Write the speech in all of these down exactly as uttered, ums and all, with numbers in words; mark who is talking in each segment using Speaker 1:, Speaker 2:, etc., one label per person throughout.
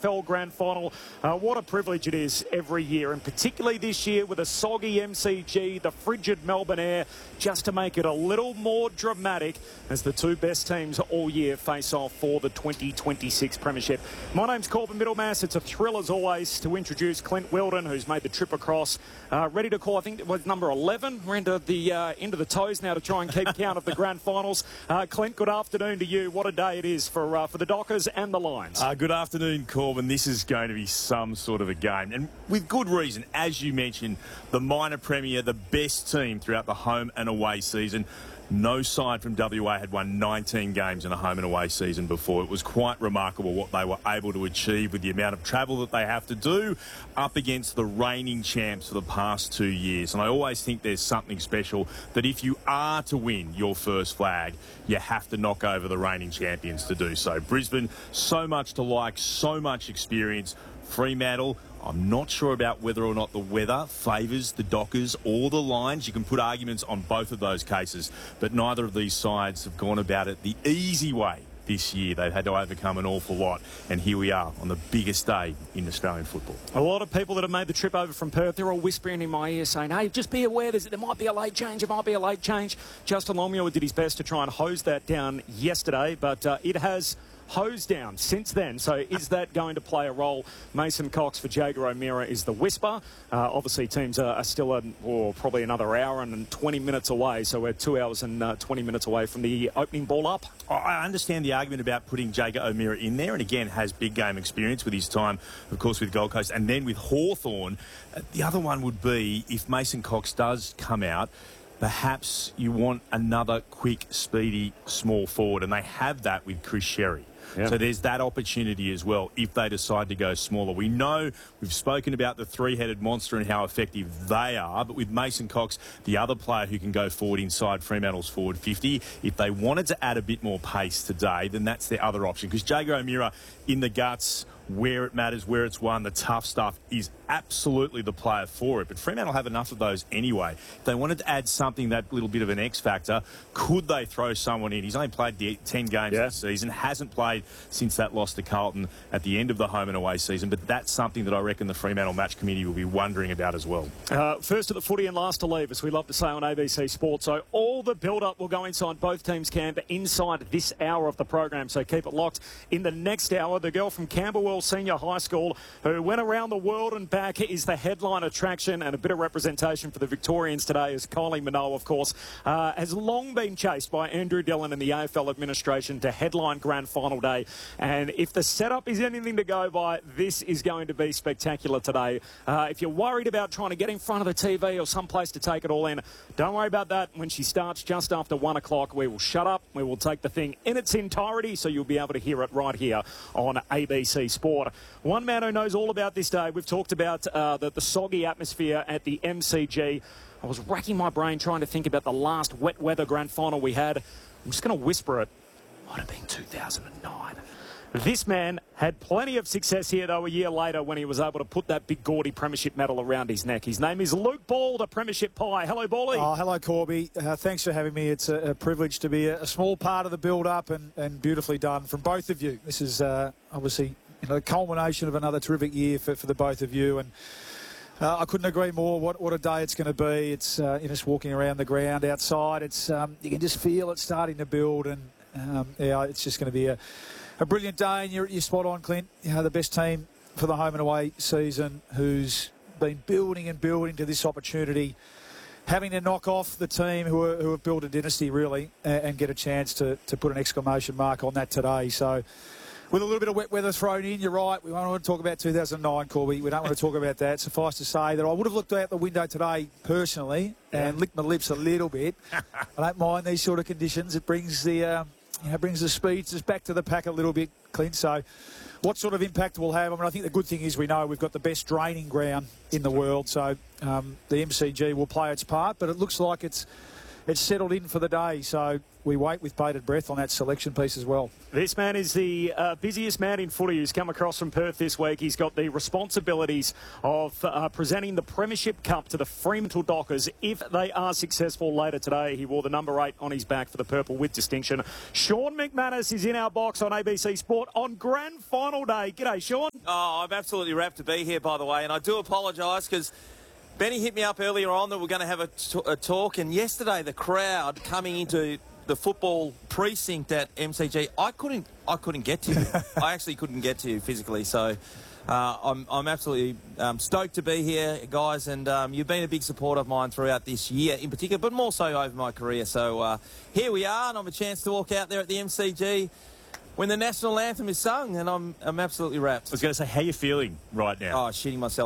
Speaker 1: F L Grand Final. Uh, what a privilege it is every year, and particularly this year with a soggy M C G, the frigid Melbourne air, just to make it a little more dramatic as the two best teams all year face off for the twenty twenty-six Premiership. My name's Corbin Middlemass. It's a thrill as always to introduce Clint Wilden, who's made the trip across, uh, ready to call, I think it was number eleven. We're into the, uh, into the toes now to try and keep count of the grand finals. Uh, Clint, good afternoon to you. What a day it is for uh, for the Dockers and the Lions.
Speaker 2: Uh, good afternoon, Corbin. This is going to be some sort of a game, and with good reason. As you mentioned, the minor premier, the best team throughout the home and away season. No side from W A had won nineteen games in a home and away season before. It was quite remarkable what they were able to achieve with the amount of travel that they have to do up against the reigning champs for the past two years. And I always think there's something special that if you are to win your first flag, you have to knock over the reigning champions to do so. Brisbane, so much to like, so much experience. Fremantle, I'm not sure about whether or not the weather favours the Dockers or the Lions. You can put arguments on both of those cases, but neither of these sides have gone about it the easy way this year. They've had to overcome an awful lot, and here we are on the biggest day in Australian football.
Speaker 1: A lot of people that have made the trip over from Perth, they're all whispering in my ear saying, hey, just be aware there's, there might be a late change, there might be a late change. Justin Longmuir did his best to try and hose that down yesterday, but uh, it has hosed down since then. So is that going to play a role? Mason Cox for Jaeger O'Meara is the whisper. Uh, obviously, teams are, are still a, or probably another hour and twenty minutes away. So we're two hours and uh, twenty minutes away from the opening ball up.
Speaker 2: I understand the argument about putting Jaeger O'Meara in there, and again, has big game experience with his time, of course, with Gold Coast and then with Hawthorn. Uh, the other one would be if Mason Cox does come out, perhaps you want another quick, speedy, small forward, and they have that with Chris Sherry. Yeah. So there's that opportunity as well if they decide to go smaller. We know we've spoken about the three-headed monster and how effective they are, but with Mason Cox, the other player who can go forward inside Fremantle's forward fifty, if they wanted to add a bit more pace today, then that's their other option. Because Jaeger O'Meara in the guts, where it matters, where it's won, the tough stuff, is absolutely the player for it. But Fremantle have enough of those anyway. If they wanted to add something, that little bit of an X factor, could they throw someone in? He's only played ten games
Speaker 1: yeah.
Speaker 2: this season, hasn't played since that loss to Carlton at the end of the home and away season, but that's something that I reckon the Fremantle match committee will be wondering about as well.
Speaker 1: Uh, first to the footy and last to leave, as we love to say on A B C Sport. So all the build-up will go inside both teams' camp inside this hour of the program, so keep it locked. In the next hour, the girl from Camberwell Senior High School who went around the world and back is the headline attraction, and a bit of representation for the Victorians today is Kylie Minogue, of course, uh, has long been chased by Andrew Dillon and the A F L administration to headline grand final day. And if the setup is anything to go by, this is going to be spectacular today. Uh, if you're worried about trying to get in front of the T V or someplace to take it all in, don't worry about that. When she starts just after one o'clock, we will shut up. We will take the thing in its entirety, so you'll be able to hear it right here on A B C Sport. One man who knows all about this day, we've talked about uh, the, the soggy atmosphere at the M C G. I was racking my brain trying to think about the last wet weather grand final we had. I'm just going to whisper it. Might have been two thousand nine. This man had plenty of success here, though, a year later when he was able to put that big gaudy premiership medal around his neck. His name is Luke Ball, the premiership pie. Hello, Bally.
Speaker 3: Oh, hello, Corby. Uh, thanks for having me. It's a, a privilege to be a, a small part of the build-up, and, and beautifully done from both of you. This is uh, obviously you know, the culmination of another terrific year for, for the both of you, and Uh, I couldn't agree more. What what a day it's going to be. It's uh, you know, just walking around the ground outside. It's um, you can just feel it starting to build, and um, yeah, it's just going to be a, a brilliant day. And you're, you're spot on, Clint. You know, the best team for the home and away season, who's been building and building to this opportunity, having to knock off the team who are, who have built a dynasty really, and, and get a chance to to put an exclamation mark on that today. So, with a little bit of wet weather thrown in, you're right. We don't want to talk about two thousand nine, Corby. We don't want to talk about that. Suffice to say that I would have looked out the window today personally and licked my lips a little bit. I don't mind these sort of conditions. It brings the uh, you know, brings the speeds back to the pack a little bit, Clint. So what sort of impact we'll have? I mean, I think the good thing is we know we've got the best draining ground in the world. So um, the M C G will play its part, but it looks like it's it's settled in for the day. So we wait with bated breath on that selection piece as well.
Speaker 1: This man is the uh, busiest man in footy who's come across from Perth this week. He's got the responsibilities of uh, presenting the Premiership Cup to the Fremantle Dockers if they are successful later today. He wore the number eight on his back for the purple with distinction. Sean McManus is in our box on A B C Sport on Grand Final Day. G'day, Sean.
Speaker 4: Oh, I'm absolutely rapt to be here, by the way, and I do apologise because Benny hit me up earlier on that we're going to have a, t- a talk, and yesterday the crowd coming into the football precinct at M C G, I couldn't, I couldn't get to you. I actually couldn't get to you physically, so uh, I'm, I'm absolutely um, stoked to be here, guys, and um, you've been a big supporter of mine throughout this year in particular, but more so over my career. So uh, here we are, and I'm a chance to walk out there at the M C G when the national anthem is sung, and I'm I'm absolutely rapt.
Speaker 2: I was going to say, how are you feeling right now?
Speaker 4: Oh, shitting myself.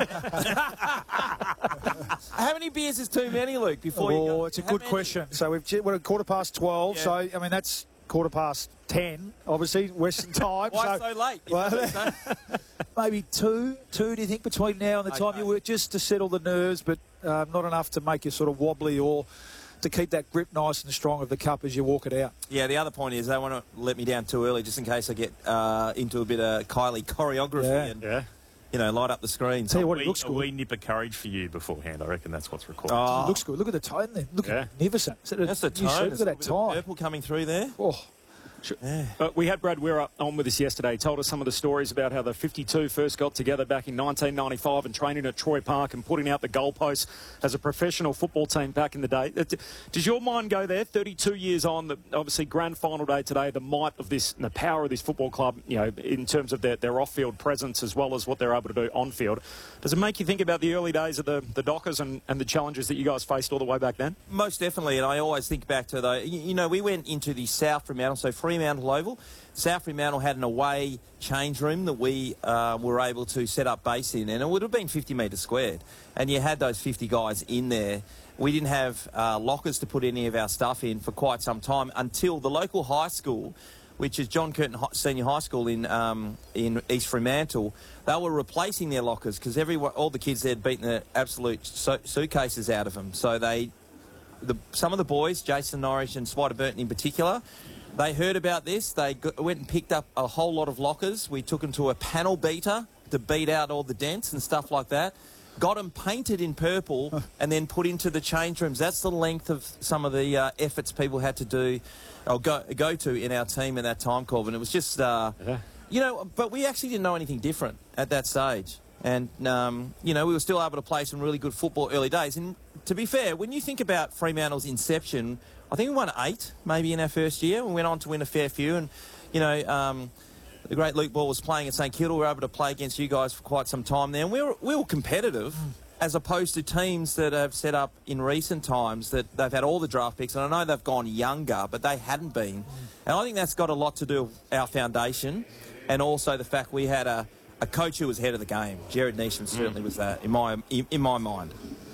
Speaker 4: How many beers is too many, Luke? Before
Speaker 3: oh,
Speaker 4: you go?
Speaker 3: it's a
Speaker 4: How
Speaker 3: good
Speaker 4: many?
Speaker 3: question. So we've we're at quarter past twelve.
Speaker 4: Yeah.
Speaker 3: So I mean that's quarter past ten, obviously Western time.
Speaker 4: Why
Speaker 3: so,
Speaker 4: so late?
Speaker 3: Well, maybe two, two. Do you think between now and the time
Speaker 4: Okay.
Speaker 3: you work, just to settle the nerves, but uh, not enough to make you sort of wobbly or to keep that grip nice and strong of the cup as you walk it out.
Speaker 4: Yeah, the other point is they want to let me down too early just in case I get uh, into a bit of Kylie choreography
Speaker 3: Yeah.
Speaker 4: and,
Speaker 1: Yeah.
Speaker 4: you know, light up the screen.
Speaker 3: Tell you what,
Speaker 2: we,
Speaker 3: it looks
Speaker 2: a
Speaker 3: good.
Speaker 2: wee nip of courage for you beforehand. I reckon that's what's required.
Speaker 4: Oh,
Speaker 3: It looks good. Look at the tone there. Look
Speaker 1: Yeah.
Speaker 3: magnificent. Is that a
Speaker 4: that's the
Speaker 3: new suit?
Speaker 4: tone.
Speaker 3: Look at that
Speaker 4: With the
Speaker 3: tie.
Speaker 4: purple coming through there.
Speaker 3: Oh,
Speaker 4: Yeah.
Speaker 1: But we had Brad Weir on with us yesterday. He told us some of the stories about how the fifty-two first got together back in nineteen ninety-five and training at Troy Park and putting out the goalposts as a professional football team back in the day. Does your mind go there? thirty-two years on, the, obviously Grand Final Day today, the might of this, and the power of this football club, you know, in terms of their, their off-field presence as well as what they're able to do on-field. Does it make you think about the early days of the, the Dockers and, and the challenges that you guys faced all the way back then?
Speaker 4: Most definitely, and I always think back to the, you, you know, we went into the South Fremantle, so Fremantle Oval. South Fremantle had an away change room that we uh, were able to set up base in, and it would have been fifty metres squared. And you had those fifty guys in there. We didn't have uh, lockers to put any of our stuff in for quite some time until the local high school, which is John Curtin Senior High School in um, in East Fremantle. They were replacing their lockers because everyone, all the kids there had beaten the absolute su- suitcases out of them. So they, the, some of the boys, Jason Norwich and Spider Burton in particular, they heard about this. They got, went and picked up a whole lot of lockers. We took them to a panel beater to beat out all the dents and stuff like that. Got them painted in purple and then put into the change rooms. That's the length of some of the uh, efforts people had to do or go, go to in our team at that time, Corbin. It was just, uh,
Speaker 1: Yeah.
Speaker 4: you know, but we actually didn't know anything different at that stage. And, um, you know, we were still able to play some really good football early days. And to be fair, when you think about Fremantle's inception, I think we won eight maybe in our first year. We went on to win a fair few. And, you know, um, the great Luke Ball was playing at St Kilda. We were able to play against you guys for quite some time there. And we were, we were competitive as opposed to teams that have set up in recent times that they've had all the draft picks. And I know they've gone younger, but they hadn't been. And I think that's got a lot to do with our foundation and also the fact we had a, a coach who was ahead of the game. Jared Neesham certainly was that in my, in, in my mind.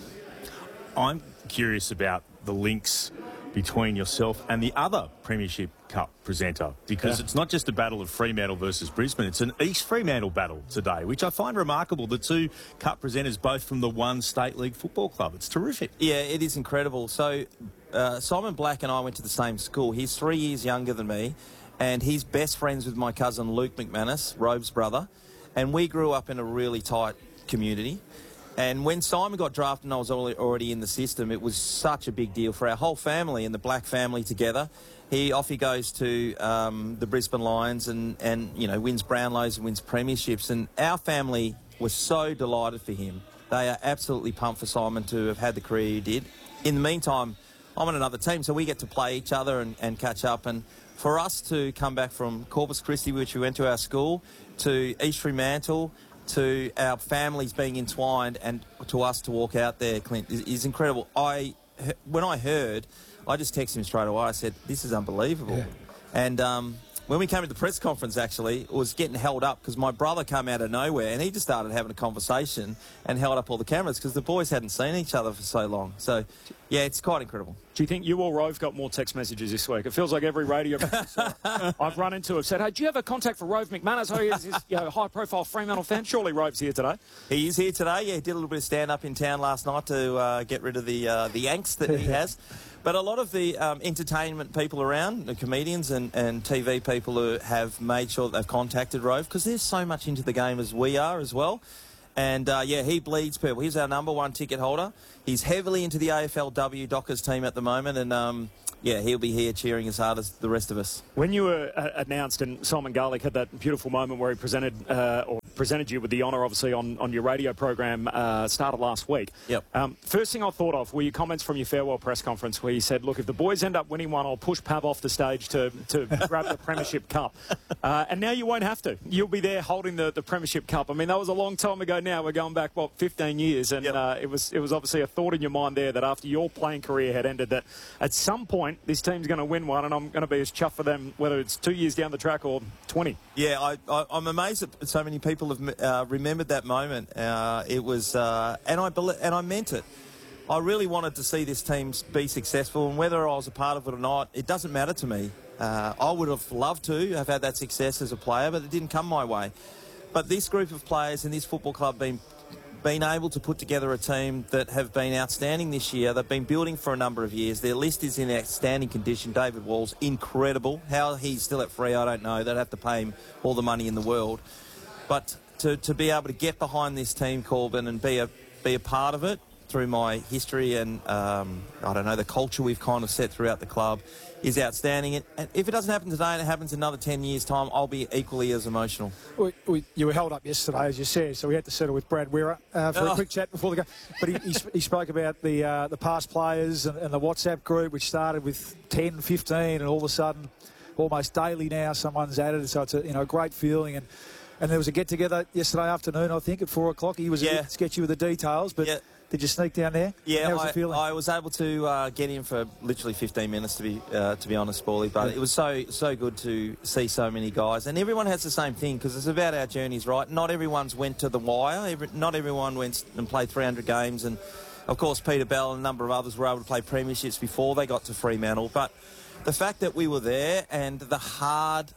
Speaker 2: I'm curious about the links between yourself and the other Premiership Cup presenter, because
Speaker 1: Yeah.
Speaker 2: it's not just a battle of Fremantle versus Brisbane, it's an East Fremantle battle today, which I find remarkable. The two Cup presenters both from the one State League football club. It's terrific.
Speaker 4: Yeah, it is incredible. So uh, Simon Black and I went to the same school. He's three years younger than me, and he's best friends with my cousin Luke McManus, Robe's brother, and we grew up in a really tight community. And when Simon got drafted and I was already in the system, it was such a big deal for our whole family and the Black family together. He off he goes to um, the Brisbane Lions and, and, you know, wins Brownlows and wins premierships. And our family was so delighted for him. They are absolutely pumped for Simon to have had the career he did. In the meantime, I'm on another team, so we get to play each other and, and catch up. And for us to come back from Corpus Christi, which we went to our school, to East Fremantle, to our families being entwined, and to us to walk out there, Clint, is, is incredible. I, when I heard, I just texted him straight away. I said, this is unbelievable.
Speaker 3: Yeah.
Speaker 4: And um, when we came to the press conference, actually, it was getting held up because my brother came out of nowhere and he just started having a conversation and held up all the cameras because the boys hadn't seen each other for so long. So Yeah, it's quite incredible.
Speaker 1: Do you think you or Rove got more text messages this week? It feels like every radio I've run into have said, hey, do you have a contact for Rove McManus? Oh, he's this you know, high-profile Fremantle fan. Surely Rove's here today.
Speaker 4: He is here today. Yeah, he did a little bit of stand-up in town last night to uh, get rid of the uh, the angst that he has. But a lot of the um, entertainment people around, the comedians and, and T V people who have made sure that they've contacted Rove, because they're so much into the game as we are as well. And, uh, yeah, he bleeds people. He's our number one ticket holder. He's heavily into the A F L W Dockers team at the moment. And, um, yeah, he'll be here cheering as hard as the rest of us.
Speaker 1: When you were uh, announced, and Simon Garlick had that beautiful moment where he presented uh, or presented you with the honour, obviously, on, on your radio program, uh, started last week.
Speaker 4: Yep.
Speaker 1: Um, first thing I thought of were your comments from your farewell press conference where you said, look, if the boys end up winning one, I'll push Pav off the stage to, to grab the Premiership Cup. Uh, and now you won't have to. You'll be there holding the, the Premiership Cup. I mean, that was a long time ago now. We're going back, what, fifteen years. And
Speaker 4: yep.
Speaker 1: uh, it was it was obviously a thought in your mind there that after your playing career had ended, that at some point this team's going to win one, and I'm going to be as chuffed for them, whether it's two years down the track or twenty.
Speaker 4: Yeah, I, I, I'm amazed that so many people have uh, remembered that moment. Uh, it was, uh, and I bel- and I meant it. I really wanted to see this team be successful, and whether I was a part of it or not, it doesn't matter to me. Uh, I would have loved to have had that success as a player, but it didn't come my way. But this group of players and this football club been been able to put together a team that have been outstanding this year. They've been building for a number of years. Their list is in outstanding condition. David Wall's incredible. How he's still at free, I don't know. They'd have to pay him all the money in the world. But to, to be able to get behind this team, Corbin, and be a be a part of it through my history and, um, I don't know, the culture we've kind of set throughout the club is outstanding. And if it doesn't happen today and it happens in another ten years' time, I'll be equally as emotional.
Speaker 3: We, we, you were held up yesterday, as you said, so we had to settle with Brad Weir uh, for
Speaker 4: oh.
Speaker 3: a quick chat before the game. But he, he, he spoke about the uh, the past players and, and the WhatsApp group, which started with ten, fifteen, and all of a sudden, almost daily now, someone's added. So it's a you know great feeling. And, and there was a get-together yesterday afternoon, I think, at four o'clock. He was
Speaker 4: yeah.
Speaker 3: a bit sketchy with the details, but... Yeah. Did you sneak down there?
Speaker 4: Yeah,
Speaker 3: How was
Speaker 4: I,
Speaker 3: the feeling?
Speaker 4: I was able to uh, get in for literally fifteen minutes, to be uh, to be honest, Paulie. But it was so so good to see so many guys, and everyone has the same thing because it's about our journeys, right? Not everyone's went to the wire. Every, not everyone went and played three hundred games, and of course Peter Bell and a number of others were able to play premierships before they got to Fremantle. But the fact that we were there and the hard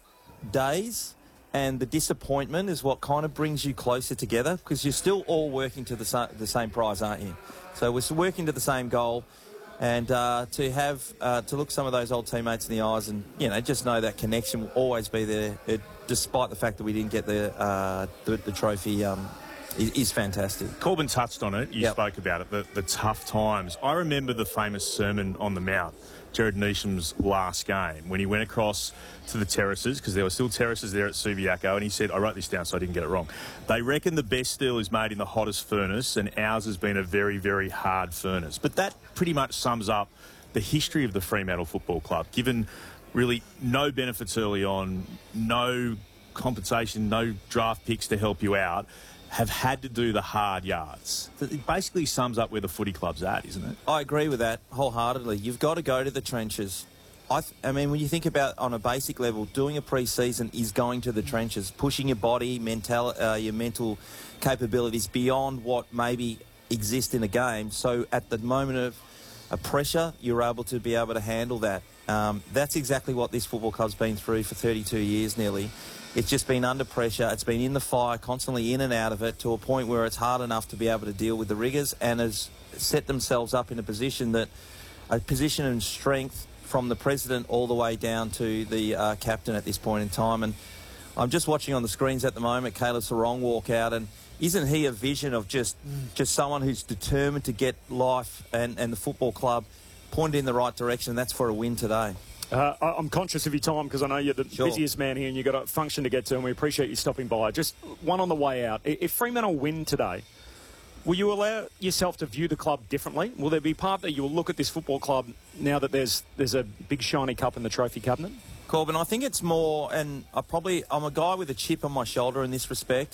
Speaker 4: days and the disappointment is what kind of brings you closer together because you're still all working to the, sa- the same prize, aren't you? So we're working to the same goal, and uh, to have uh, to look some of those old teammates in the eyes and you know just know that connection will always be there, it, despite the fact that we didn't get the uh, the, the trophy. Um, is, is fantastic.
Speaker 2: Corbin touched on it. You
Speaker 4: yep.
Speaker 2: spoke about it. The, the tough times. I remember the famous Sermon on the Mount. Jared Neesham's last game when he went across to the terraces, because there were still terraces there at Subiaco, and he said, I wrote this down so I didn't get it wrong, they reckon the best steel is made in the hottest furnace, and ours has been a very, very hard furnace. But that pretty much sums up the history of the Fremantle Football Club, given really no benefits early on, no compensation, no draft picks to help you out, have had to do the hard yards. It basically sums up where the footy club's at, isn't it?
Speaker 4: I agree with that wholeheartedly. You've got to go to the trenches. I, th- I mean, when you think about on a basic level, doing a pre-season is going to the trenches, pushing your body, mental, uh, your mental capabilities beyond what maybe exists in a game. So at the moment of a pressure, you're able to be able to handle that. Um, that's exactly what this football club's been through for thirty-two years nearly. It's just been under pressure. It's been in the fire, constantly in and out of it, to a point where it's hard enough to be able to deal with the rigours, and has set themselves up in a position that, a position of strength from the president all the way down to the uh, captain at this point in time. And I'm just watching on the screens at the moment Caleb Sarong walk out, and isn't he a vision of just mm. just someone who's determined to get life and, and the football club pointed in the right direction? That's for a win today.
Speaker 1: Uh, I'm conscious of your time because I know you're the
Speaker 4: sure.
Speaker 1: busiest man here and you've got a function to get to, and we appreciate you stopping by. Just one on the way out. If Fremantle win today, will you allow yourself to view the club differently? Will there be part that you will look at this football club now that there's there's a big shiny cup in the trophy cabinet?
Speaker 4: Corbin, I think it's more, and I probably I'm a guy with a chip on my shoulder in this respect.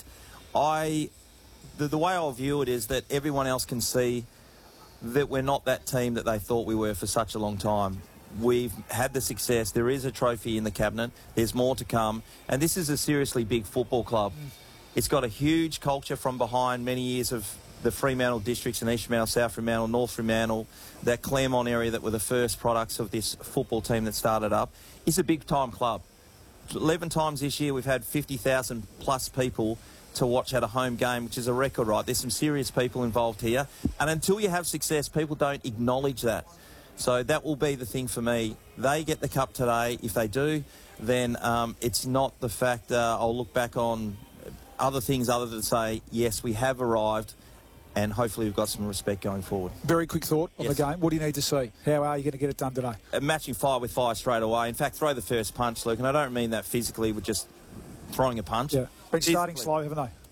Speaker 4: I the, the way I'll view it is that everyone else can see that we're not that team that they thought we were for such a long time. We've had the success. There is a trophy in the cabinet. There's more to come. And this is a seriously big football club. Mm. It's got a huge culture from behind many years of the Fremantle districts and East Fremantle, South Fremantle, North Fremantle, that Claremont area that were the first products of this football team that started up, is a big-time club. eleven times this year we've had fifty thousand plus people to watch at a home game, which is a record, right? There's some serious people involved here. And until you have success, people don't acknowledge that. So that will be the thing for me. They get the cup today. If they do, then um, it's not the fact uh, I'll look back on other things other than say, yes, we have arrived, and hopefully we've got some respect going forward.
Speaker 3: Very quick thought on
Speaker 4: Yes.
Speaker 3: the game. What do you need to see? How are you going to get it done today?
Speaker 4: Uh, matching fire with fire straight away. In fact, throw the first punch, Luke, and I don't mean that physically with just throwing a punch.
Speaker 3: Yeah. Been starting
Speaker 4: Physically.
Speaker 3: slow, haven't they?